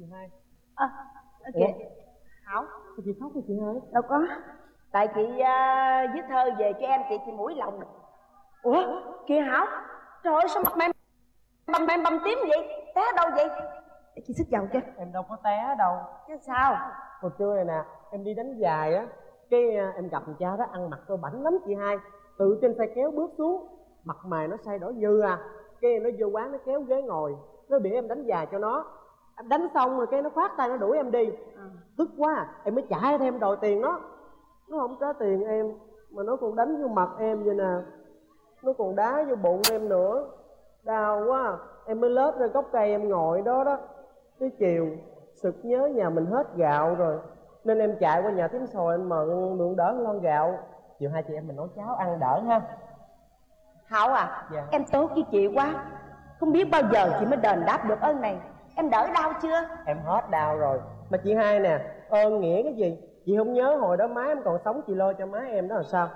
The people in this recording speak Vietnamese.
hai. Kìa Hảo. Sao chị khóc vậy chị hai? Đâu có. Tại chị viết thơ về cho em chị mũi lòng. Ủa kìa Hảo, trời ơi sao mặt mày bầm tím vậy? Té ở đâu vậy? Để chị sức dầu cho. Em đâu có té đâu. Chứ sao? Hồi trưa này nè, em đi đánh giày á, cái em gặp thằng cha đó ăn mặc tôi bảnh lắm chị hai. Từ trên xe kéo bước xuống, mặt mày nó say đỏ như à. Cái nó vô quán nó kéo ghế ngồi, nó biểu em đánh giày cho nó. Em đánh xong rồi cái nó khoát tay nó đuổi em đi. Tức quá à, em mới chạy thêm đòi tiền nó không trả tiền em mà nó còn đánh vô mặt em vậy nè, nó còn đá vô bụng em nữa, đau quá à. Em mới lết ra gốc cây em ngồi đó đó. Tới chiều sực nhớ nhà mình hết gạo rồi nên em chạy qua nhà thím Sồi em mượn đỡ lon gạo, chiều hai chị em mình nấu cháo ăn đỡ ha. Hảo à, Dạ. em tốt với chị quá, không biết bao giờ chị mới đền đáp được ơn này. Em đỡ đau chưa? Em hết đau rồi. Mà chị hai nè, ơn nghĩa cái gì? Chị không nhớ hồi đó má em còn sống chị lo cho má em đó là sao?